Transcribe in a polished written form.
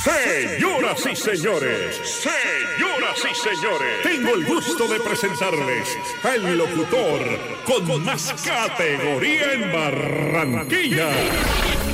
Señoras y señores, tengo el gusto de presentarles al locutor con más categoría en Barranquilla,